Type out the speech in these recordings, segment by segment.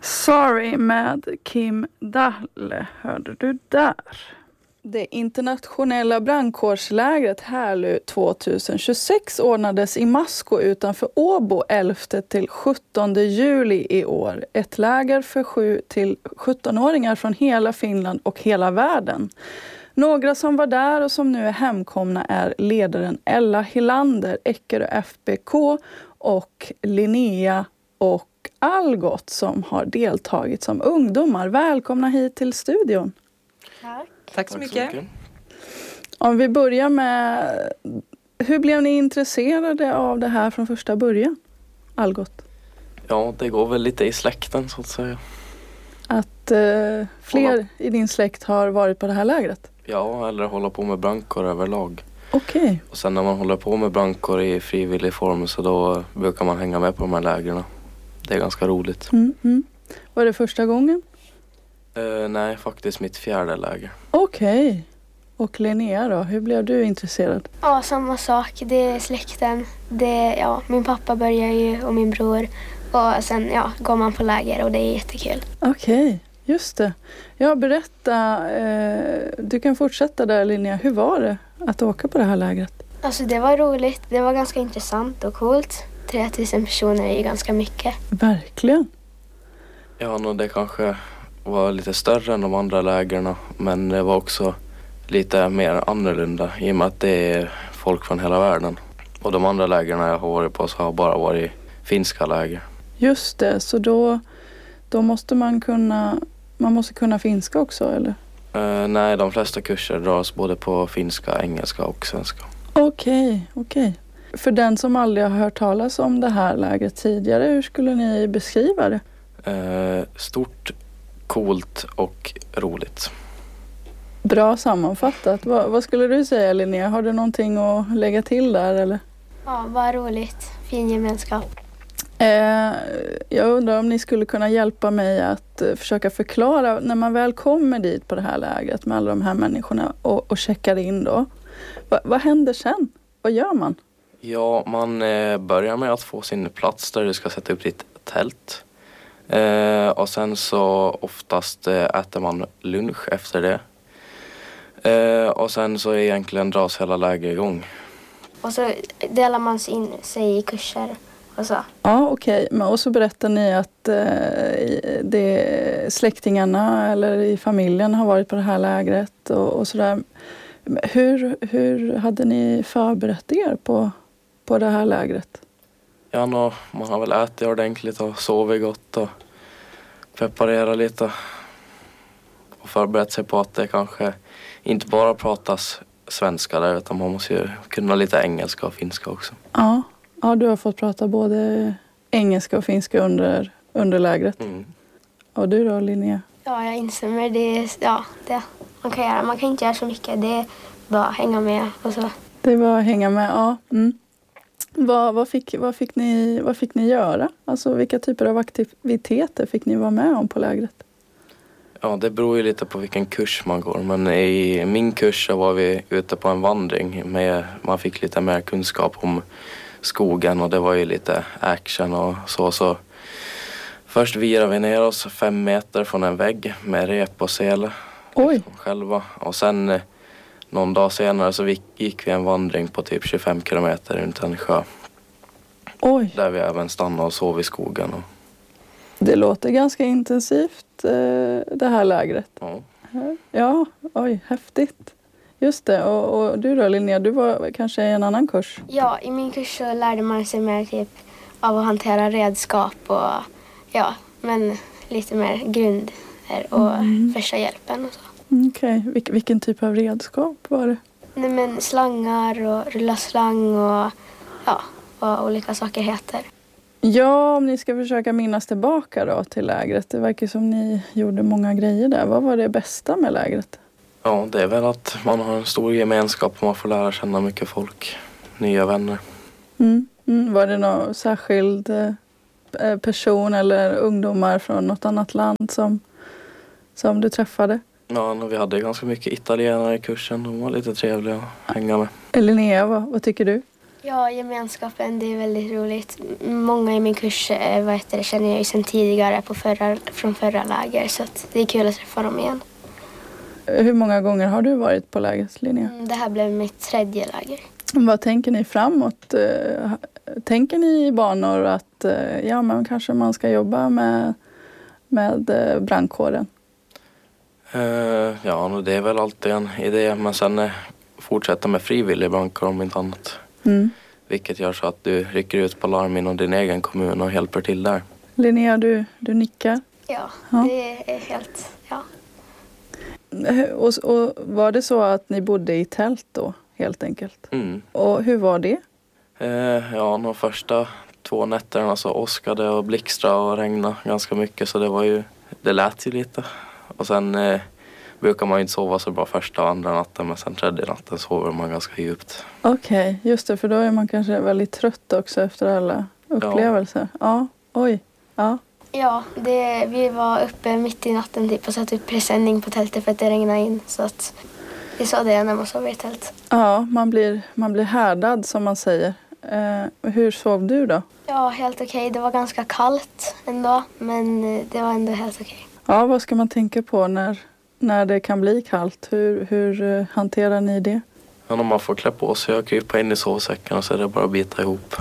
Sorry med Kim Dahle hörde du där. Det internationella brandkårslägret Härlö 2026 ordnades i Masko utanför Åbo 11-17 juli i år. Ett läger för 7-17-åringar från hela Finland och hela världen. Några som var där och som nu är hemkomna är ledaren Ella Hilander, Eckerö FBK och Linnea och Algot som har deltagit som ungdomar. Välkomna hit till studion. Tack så mycket. Om vi börjar med, hur blev ni intresserade av det här från första början? Algot? Ja, det går väl lite i släkten så att säga. Att fler i din släkt har varit på det här lägret? Ja, eller hålla på med brandkår överlag. Okej. Och sen när man håller på med brandkår i frivillig form så då brukar man hänga med på de här lägren. Det är ganska roligt. Var det första gången? Nej, faktiskt mitt 4:e läger. Okej. Och Linnea då, hur blev du intresserad? Ja, samma sak. Det är släkten. Min pappa börjar ju och min bror. Och sen går man på läger och det är jättekul. Okej, just det. Ja, berätta. Du kan fortsätta där Linnea. Hur var det att åka på det här lägret? Alltså det var roligt. Det var ganska intressant och coolt. 3000 personer är ju ganska mycket. Verkligen. Ja, det kanske var lite större än de andra lägerna. Men det var också lite mer annorlunda i och med att det är folk från hela världen. Och de andra lägerna jag har varit på så har bara varit finska läger. Just det, så då måste man måste kunna finska också, eller? Nej, de flesta kurser dras både på finska, engelska och svenska. Okej. För den som aldrig har hört talas om det här lägret tidigare, hur skulle ni beskriva det? Stort, coolt och roligt. Bra sammanfattat. Vad skulle du säga Linnea? Har du någonting att lägga till där eller? Ja, vad roligt. Fin gemenskap. Jag undrar om ni skulle kunna hjälpa mig att försöka förklara när man väl kommer dit på det här lägret med alla de här människorna och checkar in då. Vad händer sen? Vad gör man? Ja, man börjar med att få sin plats där du ska sätta upp ditt tält. Och sen så oftast äter man lunch efter det. Och sen så egentligen dras hela läger igång. Och så delar man sig i kurser och så. Ja, okej. Och så berättar ni att släktingarna eller i familjen har varit på det här lägret och sådär. Hur hade ni förberett er på det här lägret? Ja, man har väl ätit ordentligt och sovit gott och preparerat lite. Och förberett sig på att det kanske inte bara pratas svenska där utan man måste ju kunna lite engelska och finska också. Ja, du har fått prata både engelska och finska under lägret. Och du då Linnea? Ja, jag instämmer. Det man kan göra. Man kan inte göra så mycket. Det är bara hänga med och så. Det var att hänga med, ja. Vad fick ni göra? Alltså vilka typer av aktiviteter fick ni vara med om på lägret? Ja, det beror ju lite på vilken kurs man går. Men i min kurs så var vi ute på en vandring. Man fick lite mer kunskap om skogen och det var ju lite action och så. Först virade vi ner oss 5 meter från en vägg med rep och sele. Oj! Själva. Och sen någon dag senare så gick vi en vandring på typ 25 kilometer runt en sjö. Oj! Där vi även stannade och sov i skogen. Det låter ganska intensivt det här lägret. Ja. Ja, oj, häftigt. Just det, och du då Linnea, du var kanske i en annan kurs? Ja, i min kurs så lärde man sig mer typ av att hantera redskap och men lite mer grund och första hjälpen och så. Okej. Vilken typ av redskap var det? Nej, men slangar och rulla slang och vad olika saker heter. Ja, om ni ska försöka minnas tillbaka då till lägret. Det verkar som ni gjorde många grejer där. Vad var det bästa med lägret? Ja, det är väl att man har en stor gemenskap och man får lära känna mycket folk. Nya vänner. Var det någon särskild person eller ungdomar från något annat land som du träffade? Ja, vi hade ganska mycket italienare i kursen. De var lite trevliga att hänga med. Linnea, vad tycker du? Ja, gemenskapen, det är väldigt roligt. Många i min kurs känner jag ju sedan tidigare från förra läger, så att det är kul att träffa dem igen. Hur många gånger har du varit på lägret, Linnea? Det här blev mitt 3:e läger. Vad tänker ni framåt? Tänker ni i banor att men kanske man ska jobba med brandkåren? Ja, det är väl alltid en idé, men sen fortsätta med frivillig brandkår om inte annat. Vilket gör så att du rycker ut på larm inom din egen kommun och hjälper till där. Linnea, du nickar? Ja, det är helt, ja. Och var det så att ni bodde i tält då, helt enkelt? Och hur var det? De första 2 nätterna så åskade och blixtrade och regnade ganska mycket, så det lät ju lite. Och sen brukar man ju inte sova så bra första och andra natten, men sen 3:e natten sover man ganska djupt. Okej, just det, för då är man kanske väldigt trött också efter alla upplevelser. Ja, oj, ja. Ja, vi var uppe mitt i natten typ och satt upp presenning på tältet för att det regnade in. Så att det är så det är när man sover i tält. Ja, man blir härdad som man säger. Hur sov du då? Ja, helt okej. Det var ganska kallt ändå, men det var ändå helt okej. Ja, vad ska man tänka på när det kan bli kallt? Hur hanterar ni det? Ja, om man får klä på sig och krypa in i sovsäcken och så är det bara att bita ihop.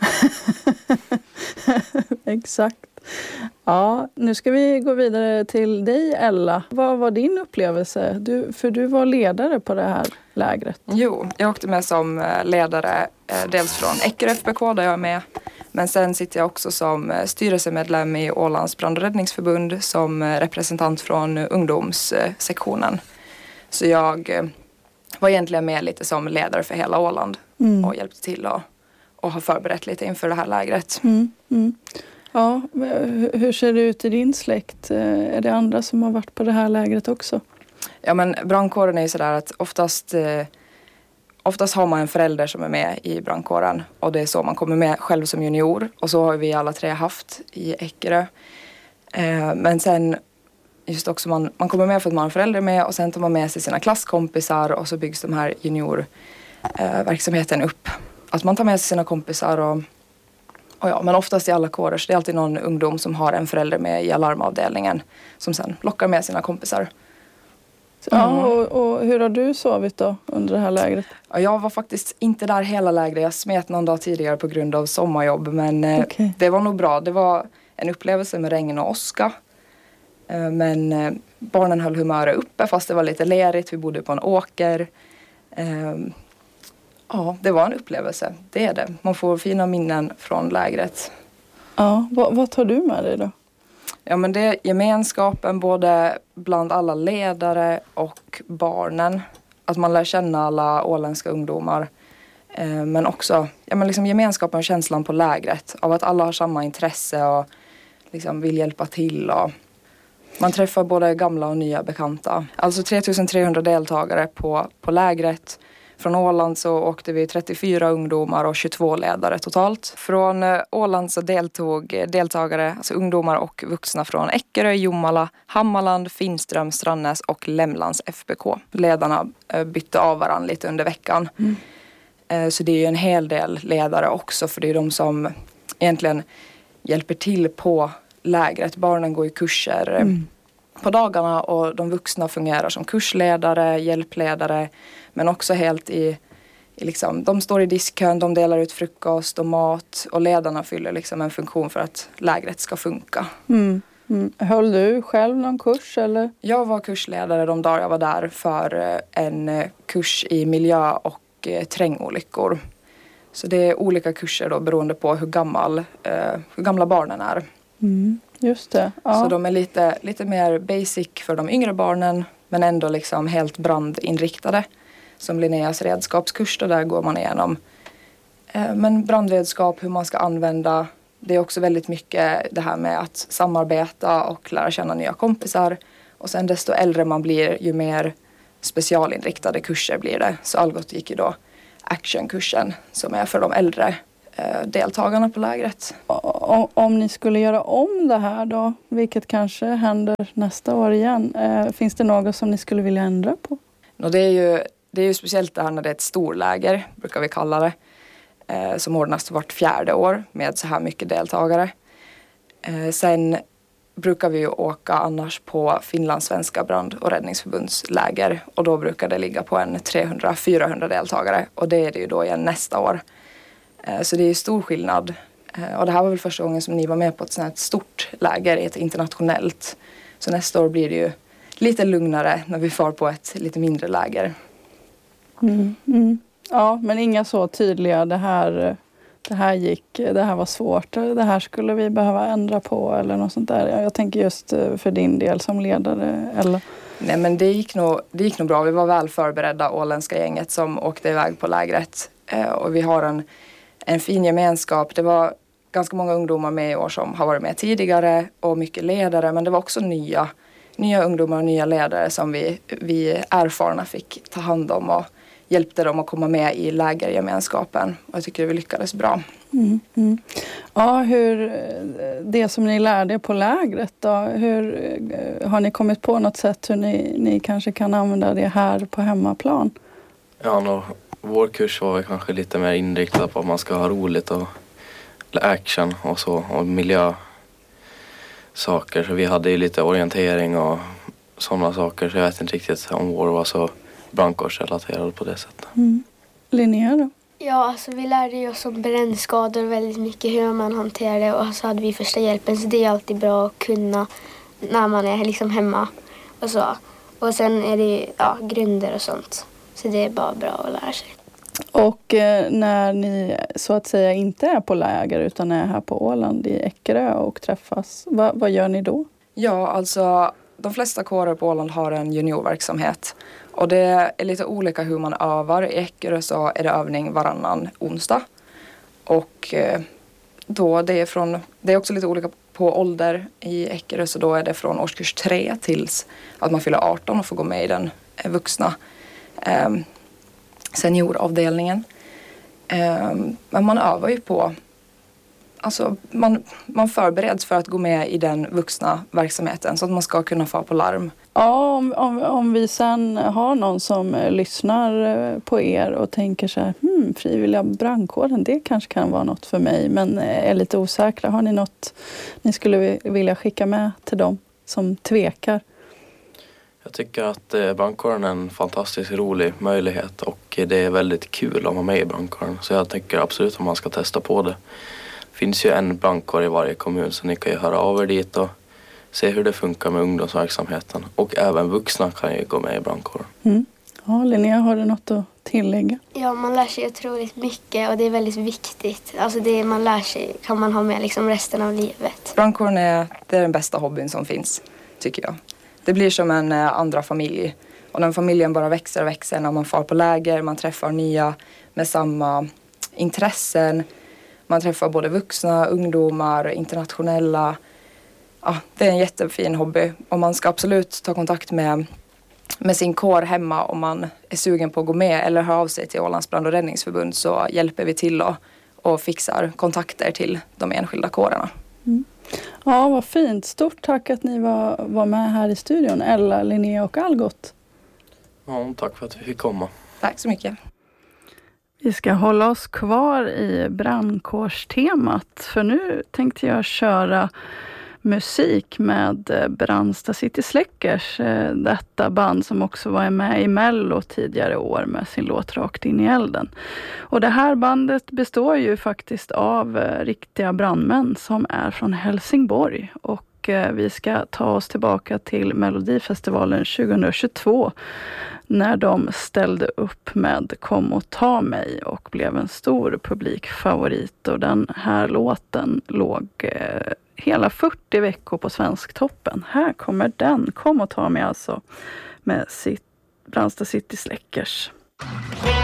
Exakt. Ja, nu ska vi gå vidare till dig, Ella. Vad var din upplevelse? Du var ledare på det här lägret. Jo, jag åkte med som ledare dels från Eckerö FBK där jag är med. Men sen sitter jag också som styrelsemedlem i Ålands brand- och räddningsförbund som representant från ungdomssektionen. Så jag var egentligen med lite som ledare för hela Åland och hjälpte till och har förberett lite inför det här lägret. Ja, hur ser det ut i din släkt? Är det andra som har varit på det här lägret också? Ja, men brandkåren är ju sådär att oftast har man en förälder som är med i brandkåren och det är så man kommer med själv som junior. Och så har vi alla 3 haft i Eckerö. Men sen just också man kommer med för att man har en förälder med och sen tar man med sig sina klasskompisar och så byggs de här juniorverksamheten upp. Att man tar med sig sina kompisar och men oftast i alla kårer så det är alltid någon ungdom som har en förälder med i alarmavdelningen som sen lockar med sina kompisar. Ja, och hur har du sovit då under det här lägret? Ja, jag var faktiskt inte där hela lägret. Jag smet någon dag tidigare på grund av sommarjobb. Men det var nog bra. Det var en upplevelse med regn och åska. Men barnen höll humöret uppe fast det var lite lerigt. Vi bodde på en åker. Ja, det var en upplevelse. Det är det. Man får fina minnen från lägret. Ja, vad tar du med dig då? Ja, men det är gemenskapen både bland alla ledare och barnen. Att man lär känna alla åländska ungdomar. Men också liksom gemenskapen och känslan på lägret. Av att alla har samma intresse och liksom vill hjälpa till. Och man träffar både gamla och nya bekanta. Alltså 3300 deltagare på lägret. Från Åland så åkte vi 34 ungdomar och 22 ledare totalt. Från Åland så deltog deltagare, alltså ungdomar och vuxna från Eckerö, Jomala, Hammarland, Finström, Strannäs och Lämlands FBK. Ledarna bytte av varandra lite under veckan. Så det är ju en hel del ledare också för det är de som egentligen hjälper till på lägret. Barnen går i kurser på dagarna och de vuxna fungerar som kursledare, hjälpledare men också helt i liksom, de står i diskkön, de delar ut frukost och mat och ledarna fyller liksom en funktion för att lägret ska funka. Höll du själv någon kurs eller? Jag var kursledare de dagar jag var där för en kurs i miljö- och trängolyckor. Så det är olika kurser då beroende på hur gamla barnen är. Just det. Ja. Så de är lite mer basic för de yngre barnen men ändå liksom helt brandinriktade. Som Linneas redskapskurs där går man igenom. Men brandredskap, hur man ska använda. Det är också väldigt mycket det här med att samarbeta och lära känna nya kompisar. Och sen desto äldre man blir ju mer specialinriktade kurser blir det. Så Algot gick ju då actionkursen som är för de äldre deltagarna på lägret. Om ni skulle göra om det här då, vilket kanske händer nästa år igen, finns det något som ni skulle vilja ändra på? Det är ju speciellt det här när det är ett storläger, brukar vi kalla det. som ordnas vart 4:e år med så här mycket deltagare. Sen brukar vi ju åka annars på Finlandssvenska brand- och räddningsförbundsläger och då brukar det ligga på en 300-400 deltagare och det är det ju då igen nästa år. Så det är ju stor skillnad och det här var väl första gången som ni var med på ett sånt här stort läger, ett internationellt. Så nästa år blir det ju lite lugnare när vi far på ett lite mindre läger. Ja, men inga så tydliga det här var svårt, det här skulle vi behöva ändra på eller något sånt där. Jag tänker just för din del som ledare, eller? Nej, men det gick nog bra. Vi var väl förberedda, åländska gänget som åkte iväg på lägret. Och vi har en fin gemenskap. Det var ganska många ungdomar med i år som har varit med tidigare och mycket ledare, men det var också nya ungdomar och nya ledare som vi erfarna fick ta hand om och hjälpte dem att komma med i lägergemenskapen. Och jag tycker vi lyckades bra. Ja, det som ni lärde på lägret då, har ni kommit på något sätt hur ni kanske kan använda det här på hemmaplan? Ja, vår kurs var kanske lite mer inriktad på att man ska ha roligt och action och så, och miljösaker. Så vi hade ju lite orientering och sådana saker, så jag vet inte riktigt om vår var så brandkårsrelaterad på det sättet. Linnea då? Ja, alltså vi lärde oss om brännskador väldigt mycket, hur man hanterar det, och så hade vi första hjälpen, så det är alltid bra att kunna när man är liksom hemma och så. Och sen är det grunder och sånt, så det är bara bra att lära sig. Och när ni så att säga inte är på läger utan är här på Åland i Eckerö och träffas, vad gör ni då? Ja, alltså de flesta kårer på Åland har en juniorverksamhet. Och det är lite olika hur man övar. I Eckerö så är det övning varannan onsdag. Och då det är också lite olika på ålder i Eckerö, så då är det från årskurs 3 tills att man fyller 18 och får gå med i den vuxna senioravdelningen. Men man övar ju på, alltså man förbereds för att gå med i den vuxna verksamheten så att man ska kunna få på larm. Ja, om vi sen har någon som lyssnar på er och tänker så här, frivilliga brandkåren, det kanske kan vara något för mig, men är lite osäkra. Har ni något ni skulle vilja skicka med till dem som tvekar? Jag tycker att brandkåren är en fantastiskt rolig möjlighet och det är väldigt kul att vara med i brandkåren. Så jag tycker absolut att man ska testa på det. Det finns ju en brandkår i varje kommun, så ni kan ju höra av er dit och se hur det funkar med ungdomsverksamheten. Och även vuxna kan ju gå med i brandkåren. Ja, Linnea, har du något att tillägga? Ja, man lär sig otroligt mycket och det är väldigt viktigt. Alltså det man lär sig kan man ha med liksom resten av livet. Brandkåren är den bästa hobbyn som finns, tycker jag. Det blir som en andra familj. Och den familjen bara växer och växer när man far på läger. Man träffar nya med samma intressen. Man träffar både vuxna, ungdomar, internationella. Ja, det är en jättefin hobby. Och man ska absolut ta kontakt med sin kår hemma om man är sugen på att gå med. Eller hör av sig till Ålands brand- och räddningsförbund, så hjälper vi till och fixar kontakter till de enskilda kårerna. Ja, vad fint. Stort tack att ni var med här i studion, Ella, Linnea och Algot. Ja, tack för att vi fick komma. Tack så mycket. Vi ska hålla oss kvar i brandkårstemat, för nu tänkte jag köra musik med Brandsta City Släckers, detta band som också var med i Mello tidigare år med sin låt Rakt in i elden. Och det här bandet består ju faktiskt av riktiga brandmän som är från Helsingborg, och vi ska ta oss tillbaka till Melodifestivalen 2022 när de ställde upp med Kom och ta mig och blev en stor publikfavorit, och den här låten låg hela 40 veckor på Svensktoppen. Här kommer den, Kom och ta mig, alltså med Brandsta City Släckers.